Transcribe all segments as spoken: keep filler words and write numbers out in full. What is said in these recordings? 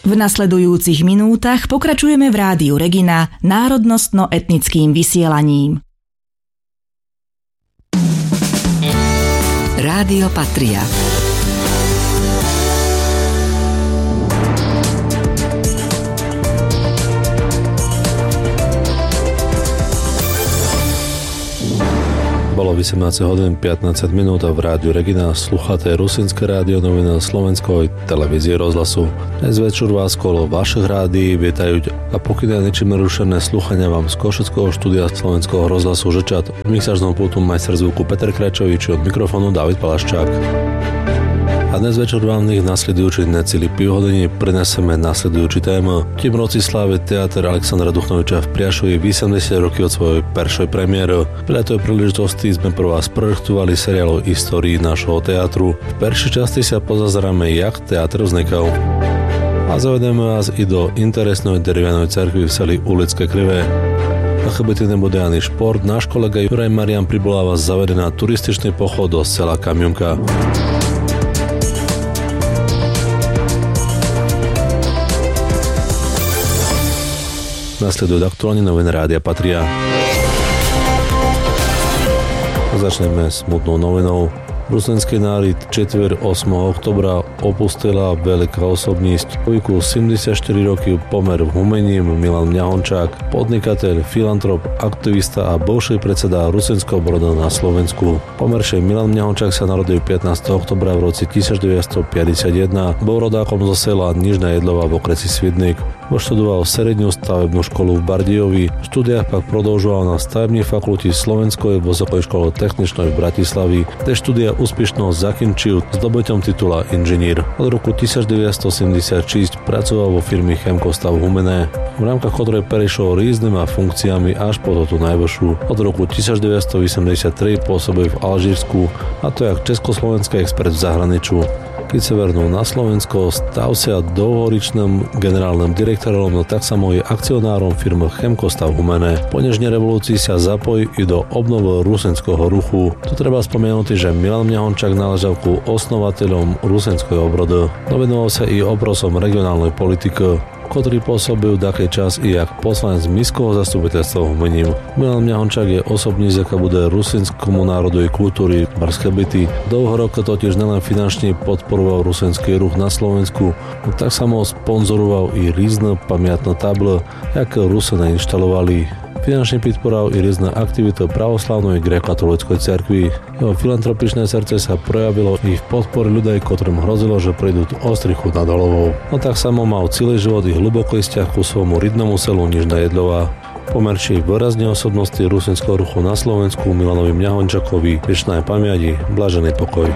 V nasledujúcich minútach pokračujeme v Rádiu Regina národnostno-etnickým vysielaním. Rádio Patria. Bolo osemnásť hodín pätnásť minút a v Rádiu Regina slúchate Rusínske rádio noviny Slovenskej televízie rozhlasu. Dnes večer vás kolo vašich rádií vítajú a pokiaľ ničím nerušené slúchania vám z Košického štúdia Slovenského rozhlasu žečat od mixážneho pultu majster zvuku Peter Kračovič, od mikrofónu David Palaščák. A dnes večer vám v nasledujúcich necelých pol hodiny prineseme nasledujúci tému. Tým roci slávy teáter Alexandra Duchnoviča v Priašovi osemdesiat roky od svojej prvej premiéry. Pri tejto príležitosti sme pre vás projektovali seriál o histórii našho teatru. V prvej časti sa pozazeráme, jak teatr vznikal. A zavedeme vás i do interesnej derivanej cerkvy v seli Ulické Krivé. A chybety nebude ani šport. Náš kolega Juraj Marian priboláva zavede na turističný pochod do sela Kamionka. Nasledujú aktuálne noviny Rádia Patria. Začneme smutnou novinou. Ruslenský národ četvrť ôsmeho októbra opustila veľká osobnosť. V veku sedemdesiatštyri roky pomer v umení Milan Mňahončák, podnikateľ, filantrop, aktivista a bivší predseda Ruslenského brodu na Slovensku. Pomeršej Milan Mňahončák sa narodil pätnásteho októbra v roci devätnásťstopäťdesiatjeden. Bol rodákom zo sela Nižná Jedlová v okresi Svidník. Poštudoval strednú stavebnú školu v Bardejove. V štúdiách pak prodĺžoval na stavebnej fakulte Slovenskej vysokej škole techničnej v Bratislavi, kde štúdia úspešne zakončil s dobytom titula inžinier. Od roku devätnásťstosedemdesiatšesť pracoval vo firme Chemkostav Humenné, v rámkach ktorej prešiel rýznymi funkciami až po tú najvyššiu. Od roku devätnásťstoosemdesiattri pôsobil v Alžírsku, a to jak československý expert v zahraničiu. Keď sa vrnul na Slovensko, stal sa dlhoročným generálnym direktorom, no tak samo je akcionárom firmy Chemkostav Humenné. Po nežnej revolúcii sa zapojí i do obnovy rusenského ruchu. Tu treba spomenúť, že Milan Mňahončák náležal ku osnovateľom rusenského obrodu. Novenoval sa i oprosom regionálnej politiky, ktorý pôsobil taký čas i jak poslanec Mestského zastupiteľstva Humením. Milan Mňahončák je osobník, aká bude rusenskému národu i kultúry barské byty. Dlho roka totiž nelen finančne podporoval rusenský ruch na Slovensku, no tak samo sponzoroval i rýzne pamiatné table, aké Rusene inštalovali. Finančne podporoval i rôzne aktivity pravoslavnej gréckokatolíckej cerkvi. Jeho filantropičné srdce sa projavilo i v podpore ľudí, ktorým hrozilo, že prejdú o strichu nad hlavou. No tak samo mal celý život i hlboký vzťah ku svojmu rodnému selu Nižná Jedlová. Pomerčí výrazne osobnosti rusenského ruchu na Slovensku Milanovi Mňahončákovi večnej pamäti, blažený pokoj.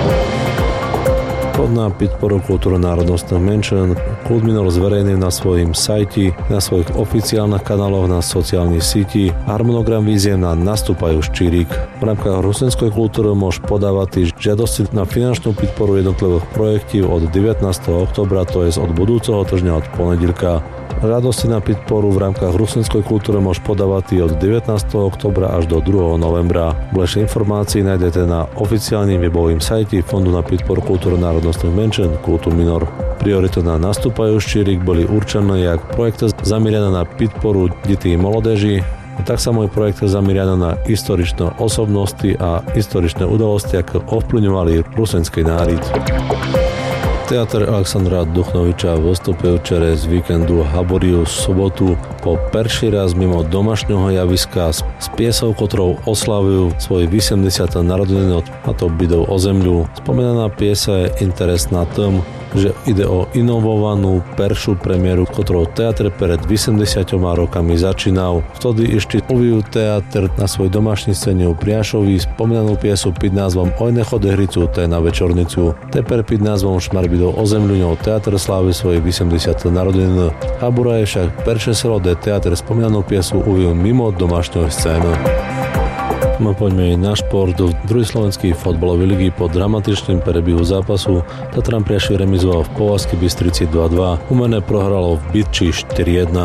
Pod na podporu kultúry národnostných menšín Kult Minor zverejnil na svojom sajte, na svojich oficiálnych kanáloch na sociálnych síti harmonogram vízie na nastúpajúci rok. V rámkach rusenskej kultúry môže podávať žiadosti na finančnú podporu jednotlivých projektov od devätnásteho októbra, to je od budúceho týždňa, od ponedieľka. Radosti na podporu v rámkach rusenskej kultúry môže podávať od devätnásteho októbra až do druhého novembra. Bližšie informácie nájdete na oficiálnym webovým sajte Fondu na podporu kultúry národnostných menšín Kultu Minor. Priority na nastúpajúci rok boli určené jak projekty zamerané na podporu detí a mládeží, tak samo aj projekty zamerané na historičné osobnosti a historičné udalosti, aké ovplyvňovali rusenský národ. Teatr Alexandra Duchnoviča vystúpil včera z víkendu Haboriu sobotu po prvý raz mimo domášneho javiska s, s piesou, ktorou oslavujú svoje osemdesiate narodeniny, a to Bydou o zemľu. Spomenaná piesa je interesná tým, že ide o inovovanú peršiu premiéru, ktorou teatr pred osemdesiatimi rokami začínal. Vtedy ešte uvijú teatr na svoj domášnej scéne u Priašovi spomenanú piesu pod názvom Ojne chode hricu, to je na večornicu. Teper pod názvom Šmar Bydou o zemľu, teatr slávi svoje osemdesiate narodeniny. Habura je však peršie selo, kde teatr spomenanú piesu uvijú mimo domášneho scény. No poďme na šport. Druhý slovenský fotbalový ligy po dramatičným prebehu zápasu Tatran Priaši remizoval v Považskej Bystrici dva dva. Humenné prohralo v Bytči štyri jedna.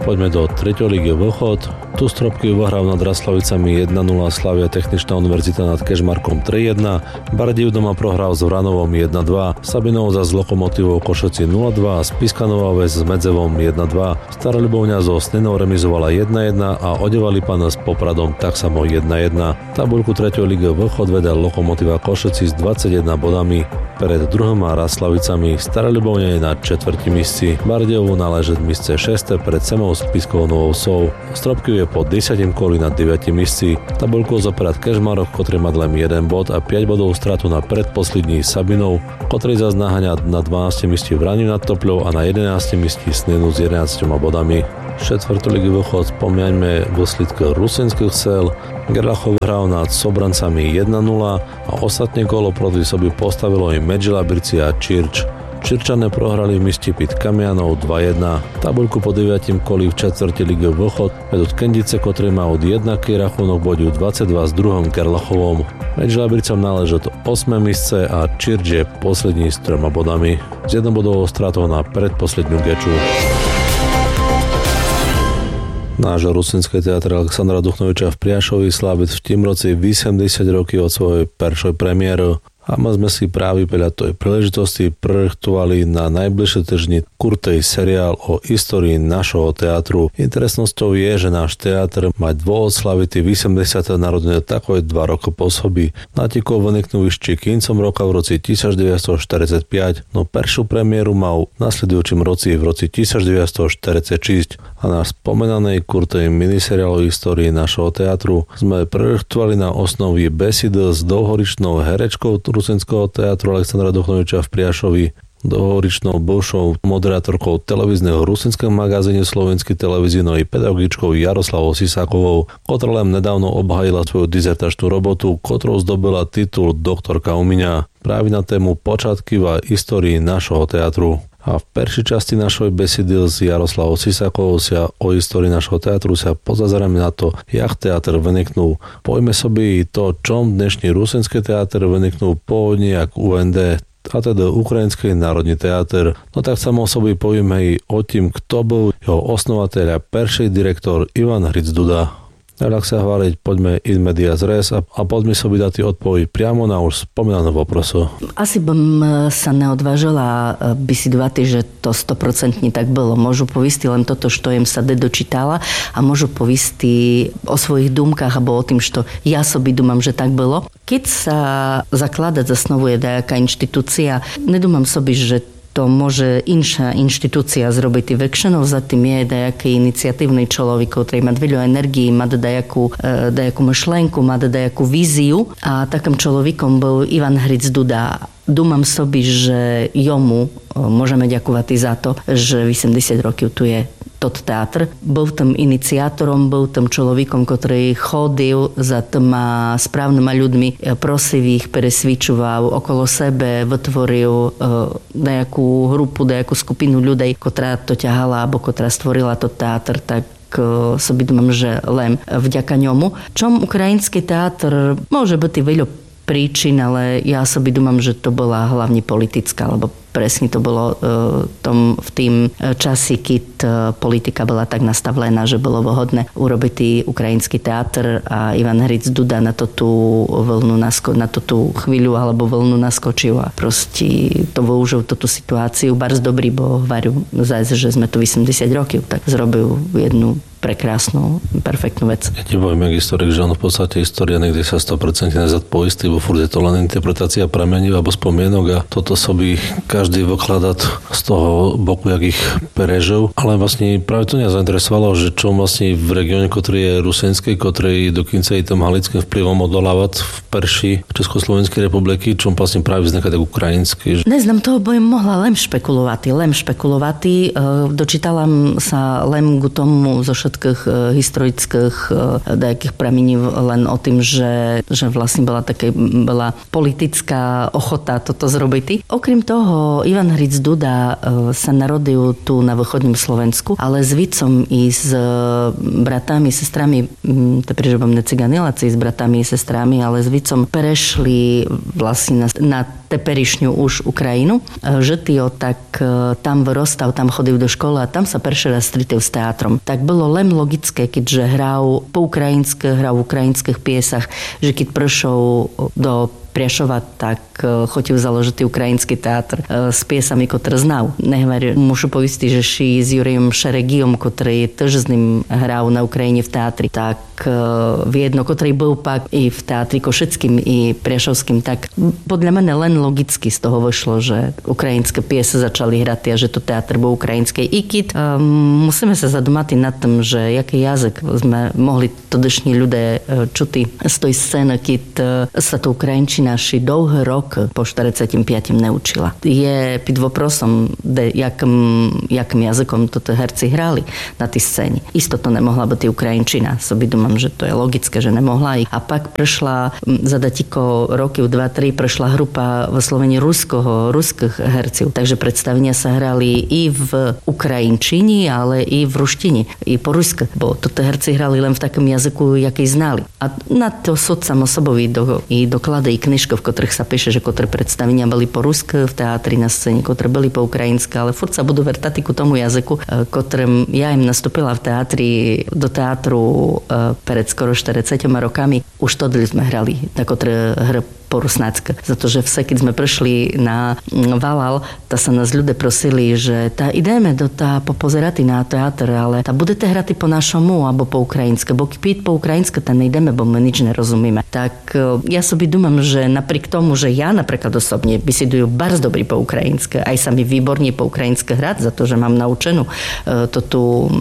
Poďme do tretej ligy Vlchod. Tu Stropky vyhral nad Raslavicami jedna nula, Slavia Techničná univerzita nad Kežmarkom tri jedna, Bardiv doma prohral s Vranovom jedna dva, Sabinov za s Lokomotívou Košeci nula dva, Spišská Nová Ves s Medzevom jedna dva, Stará Ľubovňa so Snenou remizovala jedna jedna a Odeva Lipan s Popradom tak samo jedna jedna. Tabuľku tretej ligy Vlchod vedel Lokomotíva Košeci s dvadsaťjeden bodami. Pred druhoma Raslavicami Stará Ľubovňa je na četvrtí misci, Bardiovu náleží misce šesté pred Semou Spiskou Novou Sou. Stropky je po desiatom koli na deviatom misci. Tabuľku zoperať Kežmarok, ktorý má len jeden bod a päť bodov stratu na predposlední Sabinov, ktorý zás naháňa na dvanástom misci Vraniu nad Topľou a na jedenástom misci Snenu s jedenáctimi bodami. Štvrtú ligy Vlchod spomňaňme vo slidke Rusinských Sel. Gerlachov hral nad Sobrancami jedna nula a ostatné kolo proti sobi postavilo im Medžilabirci a Čirč. Čirčané prohrali v Mistipit Kamianov dva jedna. Tabuľku po deviatom koli v čtvrtej lige Vlchod vedú Kendice, ktoré má od jednaký rachunok bodiu dvadsaťdva s druhom Gerlachovom. Medžilabircom náleží to ôsme misce a Čirč je poslední s troma bodami. S jednobodovou stratou na predposlednú Geču. Náš Rusinský teatr Alexandra Duchnoviča v Priašovi slávi v tým roci osemdesiat rokov od svojej prvej premiéry. A my sme si práve veľa tej príležitosti projektovali na najbližšie týždni kurtej seriál o histórii našho teatru. Interesnosťou je, že náš teatr má dvooslavitý osemdesiate narodenie takové dva roky pôsobí. Natikov vyniknú ešte kincom roka v roci devätnásťstoštyridsaťpäť, no prvú premiéru mal v nasledujúcim roci v roci devätnásťstoštyridsaťšesť. A na spomenanej kurtej miniseriál o histórii našho teatru sme projektovali na osnovi besidy s dlhoričnou herečkou Rusinského teatru Alexandra Duchnoviča v Priašovi, dlhoričnou bivšou moderátorkou televízneho Rusinského magazíne Slovenskej televízie i pedagogičkou Jaroslavou Sisákovou, ktorá len nedávno obhájila svoju dizertačnú robotu, ktorou zdobila titul doktorka umenia práve na tému počátky a histórii našho teatru. A v prvej časti našej besedy s Jaroslavou Sisákovou sa o histórii našho teatru sa pozazeráme na to, jak teatr vyniknul. Pojme sobie to, čom dnešný Rusinský teatr vyniknul pôvodne jak ú en dé, a teda Ukrajinský národný teatr. No tak samo sobie povieme i o tým, kto bol jeho osnovateľ a prvý direktor Ivan Hric Duda. Tak sa hvaliť, poďme in medias res a, a poďme sobie dať odpoveď priamo na už spomínanú voprosu. Asi bym sa neodvážila bysydovať, že to sto percent tak bolo. Môžu povisti len toto, što im sa dočítala a môžu povisti o svojich dumkách alebo o tým, što ja sobi dumam, že tak bolo. Keď sa zakladať, zasnovuje nejaká inštitúcia, nedumam sobi, že to môže inša inštitúcia zrobiť väčšinou, za tým je dajaký iniciatívny človek, ktorý má veľa energii, má dajakú, dajakú myšlenku, má dajakú víziu a takým človekom bol Ivan Hric Duda. Думам собі, že jomu môžeme ďakovať za to, že osemdesiat rokov tu je tot teatr. Bol tam iniciátorom, bol tam človekom, ktorý chodil za tými správnymi ľuďmi, prosив ich, presvičoval okolo sebe, vytvoril nejakú grupu, nejakú skupinu ľudí, ktorá to ťahala, alebo ktorá stvorila tot teatr, tak собі думам, že len vďaka ňomu. Čom ukrajinský teatr môže byť veľa príčin, ale ja sobie думam, že to bola hlavne politická, lebo presne to bolo tom, v tým časi, keď politika bola tak nastavená, že bolo vhodné urobiť ukrajinský teatr a Ivan Hric Duda na to tú vlnu nasko, na to tú chvíľu alebo vlnu naskočil a proste to využil túto situáciu. Bardzo dobrý, bo varu zase, že sme tu osemdesiat rokov, tak zrobil jednu prekrásnu, perfektnú vec. Ja ti poviem, jak historik, že on v podstate história niekde sa sto percent nazad poistí, bo furt je to len interpretácia pramení alebo spomienok a toto sobie každý vykladať z toho boku, jak ich prežil. Ale vlastne práve to mňa zainteresovalo, že čo vlastne v regióne, ktorý je rusinský, ktorý dokonca i tým halickým vplyvom odolávať v perši Československej republiky, čo vlastne práve vzniká tak ukrajinský. Neznám, toho bojím mohla len špekulovať, len špekulovať. Dočítala sa len k tomu zo všetkých historických nejakých pramení len o tým, že, že vlastne bola také, bola politická ochota toto zrobiť. Okrem toho, Ivan Hric Duda sa narodil tu na východním Slovensku, ale s vicom i s bratami, sestrami, teprve, že bom neciganilaci s bratami i sestrami, ale s vicom prešli vlastne na, na teperišňu už Ukrajinu, že Tio tak tam vyrostal, tam chodil do školy a tam sa prvý raz stretol s teatrom. Tak bolo len logické, keďže hral po ukrajinsky, hral v ukrajinských piesach, že keď prišiel do Priešova, tak chodil založiť ukrajinský teatr s piesami, ktoré znal. Nehovorím, môžu povistiť, že ši s Juriem Šeregijom, ktorý tiež s ním hral na Ukrajine v teatri, tak viedno, ktorý bol pak i v teatri Košickým, i Priešovským, tak podľa mňa len logicky z toho vyšlo, že ukrajinské piese začali hrať a že to teatr bol ukrajinský. I keď um, musíme sa zadumať nad tým, že jaký jazyk sme mohli todešní ľudia čuti z tej scény, keď sa to ukrajinčina naši dlhý rok po štyridsiatom piatom neučila. Je pod voprosom, jakým, jakým jazykom toto herci hrali na tej scéne. Isto to nemohla byť ukrajinčina. Sobi domám, že to je logické, že nemohla. A pak prešla za datiko roky, dva tri, prešla grupa v Slovení ruského, ruských hercov. Takže predstavenia sa hrali i v ukrajinčini, ale i v ruštine, i po rusky. Bo toto herci hrali len v takom jazyku, jaký znali. A na to súd samosobový do, i doklady, i knižky, v ktorých sa píše, že ktoré predstavenia boli po rusky v teatri na scéne, ktoré boli po ukrajinsky, ale furt sa budú vrtať ku tomu jazyku, ktorým ja im nastúpila v teatri, do teatru pred skoro štyridsiatimi rokami. Už todli sme hrali na ktoré hry po rusnácky. Za to, že vse, keď sme prišli na Valal, ta sa nás ľudia prosili, že tá ideme do tá popozerati na teatr, ale tá budete hrati po našomu, alebo po ukrajinsky. Bo keď po ukrajinsky, tá nejdeme, bo my nič nerozumíme. Tak ja sobi dumám, že napriek tomu, že ja napríklad osobne bisidujú bardzo dobrý po ukrajinsky, aj sa mi výborne po ukrajinsky hrať, za to, že mám naučenú to tú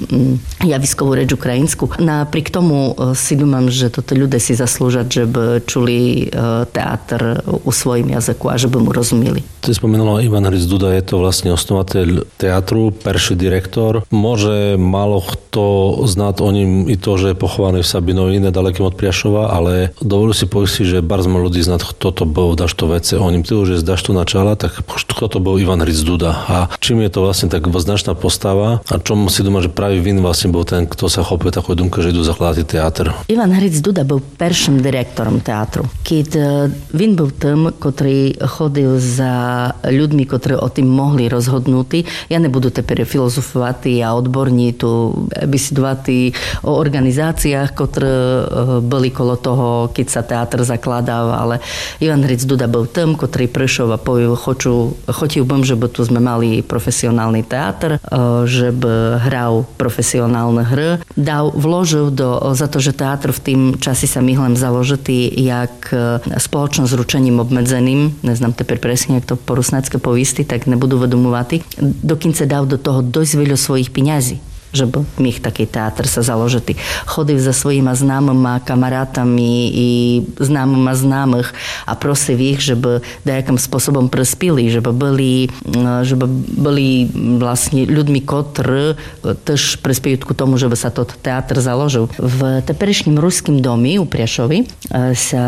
javiskovú reč ukrajinsku. Napriek tomu si dumám, že toto ľudia si zaslúžať, že by čuli teatr u svojím jazyku a že by mu rozumeli. Ty spomenula Ivan Hric Duda, je to vlastne osnovateľ teatru, perší direktor. Môže málo kto znať o ním i to, že je pochovaný v Sabinovi, nedalekým od Priešova, ale dovolil si povedať, že bardzo málo ľudí znať, kto to bol v dašto vece. O ním ty už je z dašto načala, tak kto to bol Ivan Hric Duda a čím je to vlastne tak značná postava a čom si doma, že práve Vin vlastne bol ten, kto sa chopil takú dumku, že idú zakladať teatr. Ivan Hric Duda bol perším direktorom teatru. Keď Vin bol tým, ktorý chodil za ľuďmi, ktorí o tým mohli rozhodnúť. Ja nebudu teper filozofovať a odborní tu besiedovať o organizáciách, ktoré boli kolo toho, keď sa teatr zakladal, ale Ivan Hric Duda bol tým, ktorý prišiel a povedal, chotil bym, že by tu sme mali profesionálny teatr, že by hral profesionálne hry. Dal, vložil do, za to, že teatr v tým časi sa myhlem založitý, jak spoločnosť s ručením obmedzeným, neznám teper presne, jak to po rusnácky povisti, tak nebudu vedomovati, dokince dal do toho dosť veľa svojich peňazí, že by mých taký teatr sa založitý. Chodil za svojima známyma kamarátami i známyma známych a prosil ich, že by nejakým spôsobom prispili, že by boli, že by boli vlastne ľuďmi, ktorí tež prispiejú k tomu, že by sa to teatr založil. V teperišním ruským domi u Priešovi sa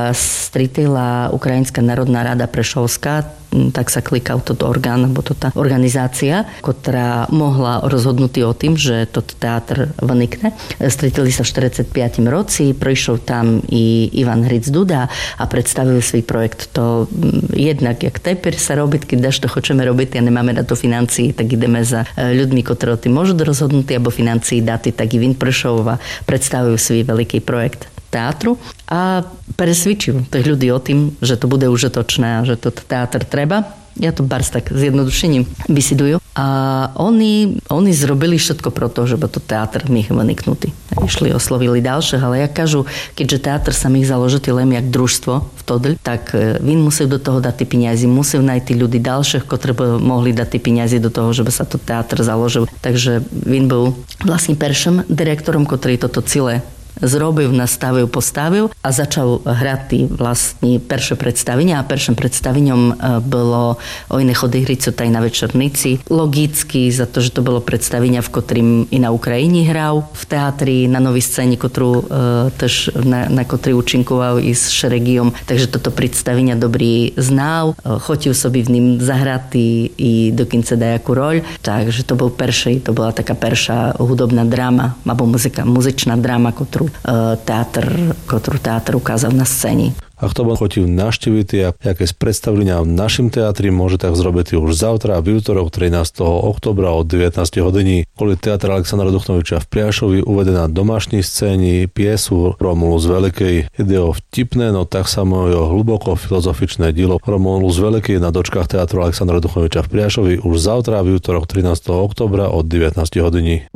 stretila Ukrajinská národná rada Prešovská, tak sa klikal toto orgán, alebo to tá organizácia, ktorá mohla rozhodnúť o tým, že toto teatr vnikne. Stretili sa v štyridsiatom piatom roci, prišiel tam i Ivan Hric Duda a predstavil svoj projekt. To jednak, jak teper sa robiť, keď daž to chceme robiť a nemáme na to financií, tak ideme za ľuďmi, ktorí o tým môžu rozhodnúť, alebo financií dati, tak i Vin prišiel a predstavil svoj veľký projekt teatru a presvedčil tých ľudí o tým, že to bude užitočné a že to teatr treba. Ja to bars tak zjednodušením besidujú. A oni, oni zrobili všetko pro to, že by to teatr mých vyniknutý. Išli, oslovili ďalších, ale ja kažu, keďže teatr sa mých založitý len jak družstvo v Todl, tak Vin musel do toho dať peniazy, musel nájsť ľudí ďalších, ktorí by mohli dať peniazy do toho, že by sa to teatr založil. Takže Vin bol vlastne prvým direktorom, ktorý toto celé zrobil, nastavil, postavil a začal hrať vlastne perše predstavenia a perším predstavením bolo Ojne chody Hricu taj na večernici. Logicky, za to, že to bolo predstavenia, v ktorým i na Ukrajine hral v teatri, na novej scéne, ktorú tež na, na ktorý účinkoval i s Šeregijom. Takže toto predstavenia dobrý znal, chotil sobi v ním zahrať i dokince dajakú roľ. Takže to bol perší, to bola taká perša hudobná dráma, alebo muzika, muzičná dráma, ktorú teatr, ktorú teatr ukázal na scéne. A kto bude chotiť navštíviť a jaké predstavenia v našom teatri, môže tak zrobiť už zavtra, v útorok trinásteho októbra od devätnástej hodiny. Kvôli teatra Alexandra Duchnoviča v Priašovi uvedená domášní scéni piesu Romulus Veľkej. Ide o vtipné, no tak samo o hlboko filozofičné dielo Romulus Veľkej na dočkách teatru Alexandra Duchnoviča v Priašovi už zavtra, v útorok trinásteho októbra od devätnástej hodiny.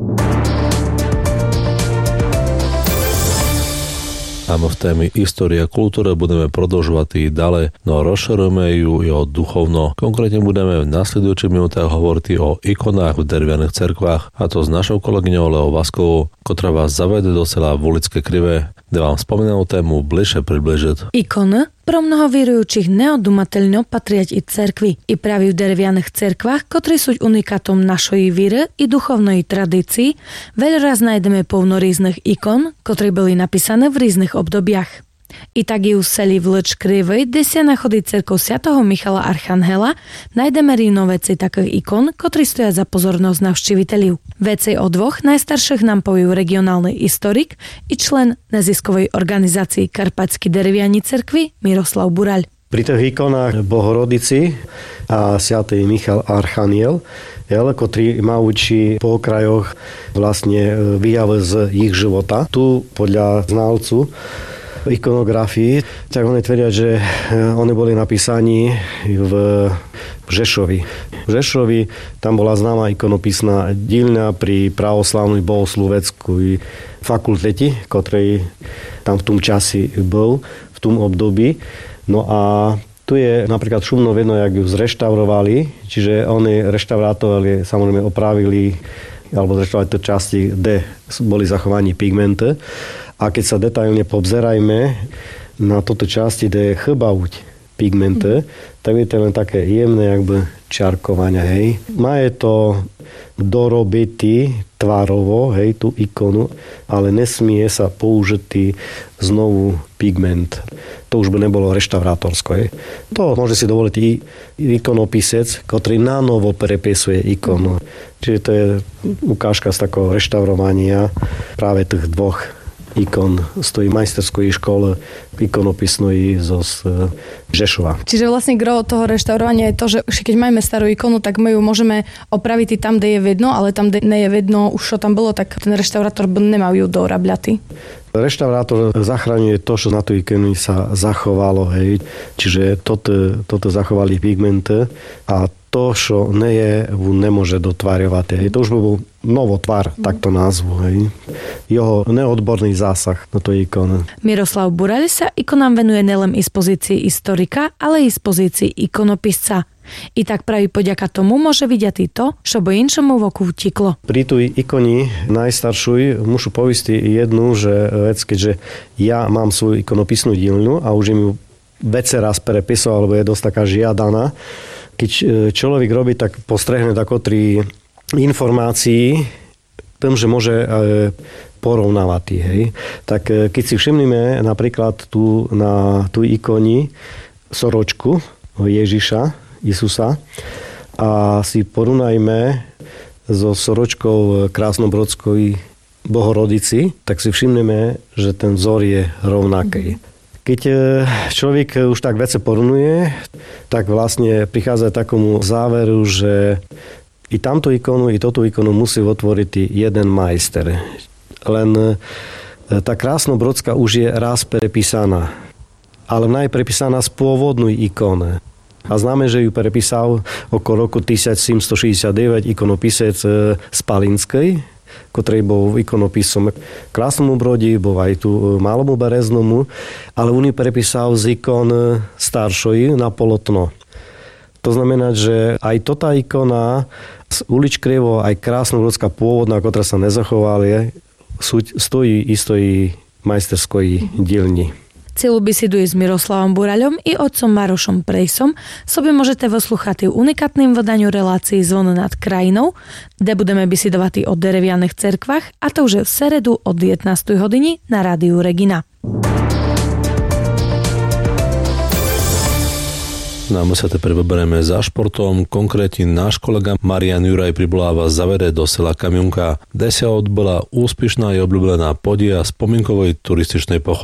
A v téme história a kultúra budeme prodĺžovať i ďalej, no rozširujeme ju i o duchovno. Konkrétne budeme v nasledujúcich minútach hovoriť o ikonách v dervianych cerkvách, a to s našou kolegyňou Leou Vaskovou, ktorá vás zavede do sela Volické Krivé, kde vám spomínanú tému bližšie približiť. Ikony pro mnoho vierujúcich neodumateľno patriať i cerkvi. I práve v dervianych cerkvách, ktorí sú unikátom našej víry i duchovnej tradícii, veľa raz nájdeme plno rýznych ikon, ktoré boli napísané v rýznych obdobiach. I tak i u seli Vlč Krivej, kde sa nachodí cerkov svätého Michala Archanhela, nájdeme rýno veci takých ikon, ktorí stoja za pozornosť navštíviteľov. Veci o dvoch najstarších nám poviú regionálny historik i člen neziskovej organizácii Karpatskí derviani cerkvi Miroslav Buraľ. Pri tých ikonách Bohorodici a svätý Michal Archaniel, ktorí ma učí po okrajoch vlastne výjave z ich života. Tu podľa znalcu ikonografii, tak oni tvrdia, že oni boli napísaní v Žešovi. V Žešovi tam bola známa ikonopisná dielňa pri pravoslavnej bohosloveckej fakultete, ktorej tam v tom časi bol, v tom období. No a tu je napríklad šumno vedno, jak ju zreštaurovali, čiže oni reštaurátovali, samozrejme opravili alebo zreštaurovali tie časti, kde boli zachovaní pigmenty. A keď sa detailne pobzerajme na toto časti, kde je chybauť pigmenty, tak vidíte len také jemné jakby čarkovania, hej. Má je to dorobitý tvarovo, hej, tú ikonu, ale nesmie sa použiť znovu pigment. To už by nebolo reštaurátorsko, hej. To môže si dovoliť i ikonopisec, ktorý na novo prepisuje ikonu. Čiže to je ukážka z takého reštaurovania práve tých dvoch ikon z tej majsterskej škole ikonopisnej zo Žešova. Čiže vlastne gro toho reštaurovania je to, že keď máme starú ikonu, tak my ju môžeme opraviť i tam, kde je vidno, ale tam, kde nie je vidno už čo tam bolo, tak ten reštaurátor nemá ju dorabľaty. Reštaurátor zachraňuje to, čo na tej ikone sa zachovalo, hej. Čiže toto, toto zachovali pigmenty a to, čo nie je, nemôže dotvárovať. Hej. To už bol novotvar, mm. takto názvu. Hej. Jeho neodborný zásah na to ikonu. Miroslav Buraľ sa ikonám venuje nielen i z pozícii historika, ale i z pozícii ikonopisca. I tak praví poďaka tomu môže vidieť i to, čo by inšomu voku utiklo. Pri tej ikoni najstaršuj môžu povistiť jednu, že vec, keďže ja mám svoju ikonopisnú dielňu a už im ju vece raz prepisoval, alebo je dosť taká žiadaná. Keď človek robí, tak postrehne tako tri informácií, tým, že môže porovnávať. Hej. Tak keď si všimneme napríklad tu na tú ikoni soročku Ježiša, Isusa a si porovnajme so soročkou Krásnobrodskej Bohorodici, tak si všimneme, že ten vzor je rovnaký. Keď človek už tak vece porovnuje, tak vlastne prichádza k takomu záveru, že i tamto ikonu, i toto ikonu musí otvoriť jeden majster. Len tá Krásnobrodská už je raz prepísaná, ale ona je prepísaná z pôvodnej ikony. A známe, že ju prepísal okolo roku tisícsedemstošesťdesiatdeväť ikonopisec z Palinskej, ktorý bol ikonopisom Krásnomu Brodi, bol aj tu Malomu Bereznomu, ale on ju prepísal z ikon staršoj na polotno. To znamená, že aj toto ikona z Ulič Krivo, aj Krásnobrodská pôvodná, ktorá sa nezachovali, stojí istoj majsterskoj dielni. Celú besidu s Miroslavom Buraľom i otcom Marošom Prejsom sobie môžete vyslúchať v unikátnym vydaniu relácií Zvon nad krajinou, kde budeme besidovať o derevianych cerkvách, a to už je v seredu od devätnástej hodiny na rádiu Regina. No my sa teper vyberieme za športom. Konkrétne náš kolega Marian Juraj Pribuláva zavede do sela Kamionka, kde sa odbola úspešná i obľúbená podia spomienkovej turističnej pochod.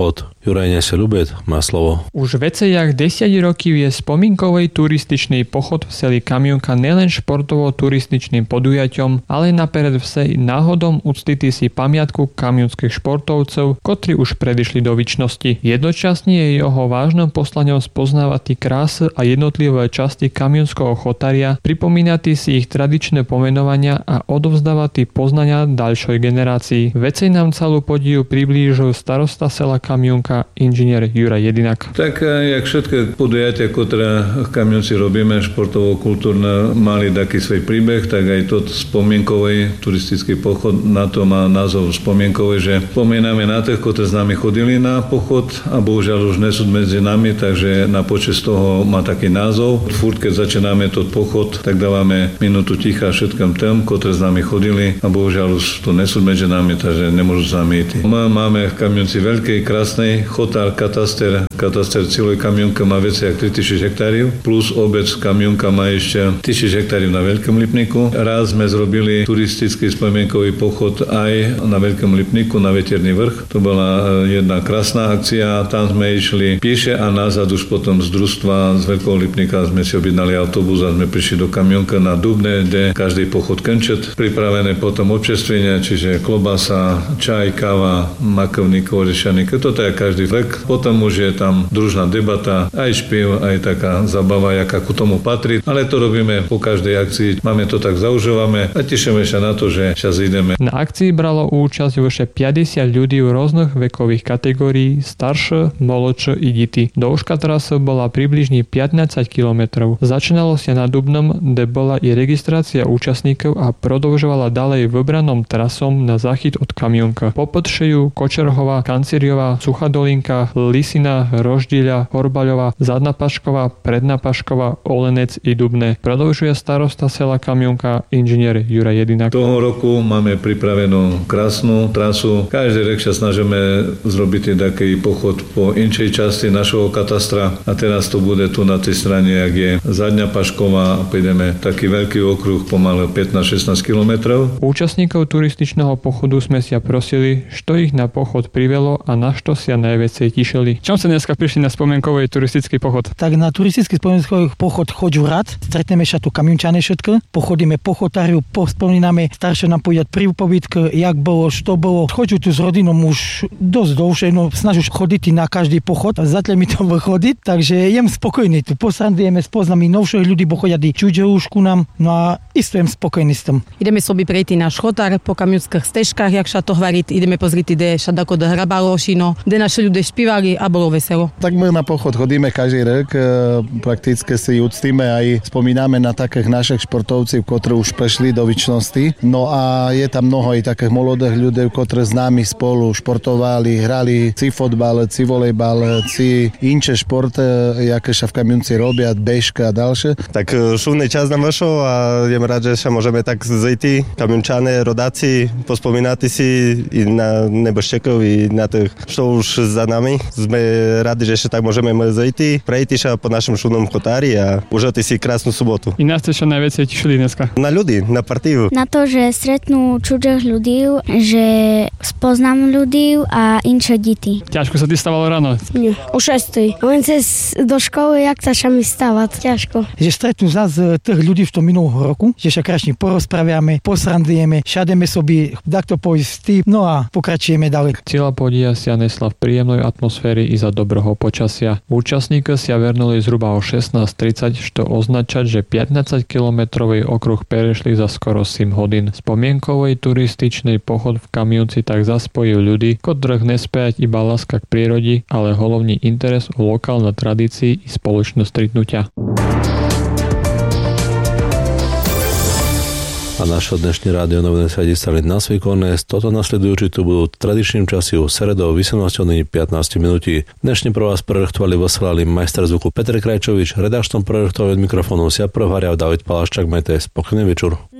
Juraj Neseľubet má slovo. Už viacej jak desať rokov je spomínkový turističný pochod v seli Kamionka nielen športovo-turističným podujaťom, ale napered vsej náhodom uctiti si pamiatku kamionských športovcov, ktorí už predišli do vičnosti. Jednočasne je jeho vážnym poslaním spoznávať krásy a jednotlivé časti kamionského chotaria, pripomínať si ich tradičné pomenovania a odovzdávať poznania ďalšej generácii. Vecej nám celú podiju priblížil starosta sela Kamionka inžinier Juraj Jedinak. Tak jak všetké podujatia, ktoré kamionci robíme, športovo-kultúrne, mali taký svoj príbeh, tak aj to spomienkový turistický pochod na to má názov spomienkový, že spomíname na tých, ktorí s nami chodili na pochod a bohužiaľ už nesú medzi nami, takže na počas toho má taký názov. Furt, keď začíname tot pochod, tak dávame minútu ticha všetkým tým, ktorí s nami chodili a bohužiaľ už to nesú medzi nami, takže nemôžu s nami ísť. Máme v Kamionci veľký, krásny chotár, kataster. Kataster celej Kamionka má viac jak tritisíc hektárov, plus obec Kamionka má ešte tisíc hektárov na Veľkom Lipníku. Raz sme zrobili turistický spomienkový pochod aj na Veľkom Lipníku, na Veterný vrch. To bola jedna krásna akcia, tam sme išli pieše a nazad už potom z družstva z Veľkého Lipníka sme si objednali autobus a sme prišli do Kamionka na Dubne, kde každý pochod končet. Pripravené potom občerstvenia, čiže klobasa, čaj, káva, makovník, orešaník. Toto je každý vek. Potom už je tam družná debata, aj špiev, aj taká zabava, jaká ku tomu patrí. Ale to robíme po každej akcii. Máme to tak zaužívame a tešíme sa na to, že čas ideme. Na akcii bralo účasť vyše päťdesiat ľudí v rôznych vekových kategórií, staršie, mladšie i deti. Dĺžka trasy bola približne pätnásť kilometrov. Začínalo sa na Dubnom, kde bola i registrácia účastníkov a prodĺžovala ďalej vybranom trasom na záchyt od Kamionka. Popodšeju, Kočerhová, Kanciriová, Suchadolinka, Lisina, Roždiľa, Horbaľová, Zadná Pašková, Predná Pašková, Olenec i Dubné. Prodĺžuje starosta sela Kamionka inžinier Juraj Jedinak. Toho roku máme pripravenú krásnu trasu. Každý rok sa snažíme zrobiť taký pochod po inčej časti našho katastra a teraz to bude tu na tej strane, jak je Zadňa Pašková a pôjdeme taký veľký okruh pomaly pätnásť šestnásť kilometrov. Účastníkov turističného pochodu sme sa prosili, čo ich na pochod privelo a na čo sa najviacej tišili. Čom sa dneska prišli na spomienkový turistický pochod? Tak na turistický spomienkový pochod choďu rád. Stretneme sa tu Kamiončane všetko. Pochodíme po chotáriu, pospomíname, staršie nám povedať prípovídky, jak bolo, čo bolo. Choďu tu s rodinou už dosť dlhšie, no snažím chodiť na každý pochod. Zatiaľ mi to vychodí, takže jem spokojný tu. Posrandujeme, spoznamy novších ľudí, bo chodia čudia už ku nám. No a isto jem spokojný s tom. Ideme sobi prejти náš chotár po kamionských stežkách, jak sa to hvariť. Ideme pozrieť, kde sa dako hrabalo šino, kde naši ľudia špívali a bolo veselo. Tak my na pochod chodíme každý rok, prakticky si uctíme aj spomíname na takých našich športovcov, ktorí už prešli do vičnosti. No a je tam mnoho aj takých mladých ľudí, ktorí s nami spolu športovali, hrali ci fotbal, ci volejbal, ci inče športy, jaké sa v Kamionci robia, bežka a ďalšie. Tak šumný čas nám vyšol a jem rád, že sa môžeme tak zejti, Kamiončané, rodáci, pospomínať si i na neboštekov, i na tých, čo už za nami. Sme radi, že sa tak môžeme zejti, prejti sa po našom šumnom chotári a užati si krásnu sobotu. I nás ste sa najviac tešili dneska? Na ľudí, na partiu. Na to, že stretnú cudzích ľudí, že spoznám ľudí a inče deti. Ťažko sa ty stávalo ráno? Nie, o šestej. Len cez do školy, jak sa sa mi stávať, ťažko. Že stretnú zase tých ľudí v tom minulého roku, že sa krásne porozpraviame, posrandujeme, šademe sobi, takto poistí, no a pokračujeme ďalej. Celá podia sa nesla v príjemnej atmosfére i za dobrého počasia. Účastníci sa vernuli zhruba o šestnásť tridsať, čo označať, že pätnásť kilometrový okruh prešli za skoro sedem hodín. Spomienkový turističný pochod v Kamionci tak zaspojil ľudí, ktorých nespájať iba láska k prírode, ale hlavný interes o lokálne tradícii i spoločné stretnutia. A naše dnešné rádio noviny sa dostali na svoj koniec. Toto nasledujúci tu budú tradičným časom sredou osemnásť hodín pätnásť minúty. Dnešne pro vás projektovali vysielali majster zvuku Peter Krajčovič, redakčnom projektoval od mikrofónu Sia Prohariav David Palaščák. Majte spokojný večer.